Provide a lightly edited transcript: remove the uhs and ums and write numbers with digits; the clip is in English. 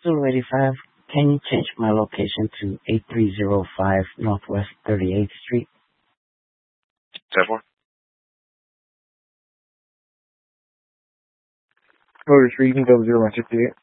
Zulu 85, can you change my location to 8305 Northwest 38th Street? 10-4. Motor Street, you can go 0168.